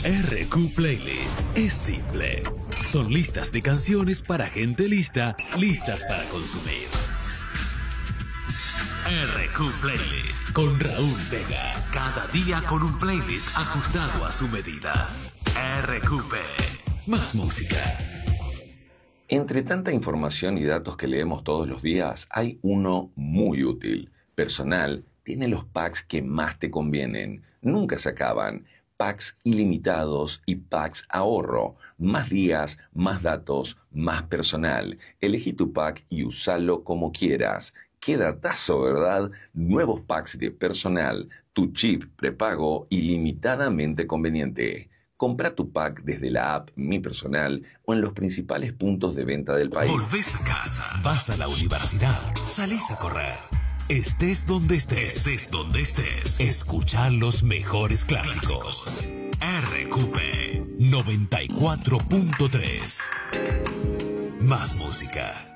RQ Playlist es simple. Son listas de canciones para gente lista, listas para consumir. RQ Playlist con Raúl Vega. Cada día con un playlist ajustado a su medida. RQP. Más música. Entre tanta información y datos que leemos todos los días, hay uno muy útil. Personal tiene los packs que más te convienen. Nunca se acaban. Packs ilimitados y packs ahorro. Más días, más datos, más personal. Elegí tu pack y usalo como quieras. ¡Qué datazo!, ¿verdad? Nuevos packs de personal. Tu chip prepago ilimitadamente conveniente. Compra tu pack desde la app Mi Personal o en los principales puntos de venta del país. Volvés a casa, vas a la universidad, salís a correr. Estés donde estés, escuchá los mejores clásicos. RQP 94.3. Más música.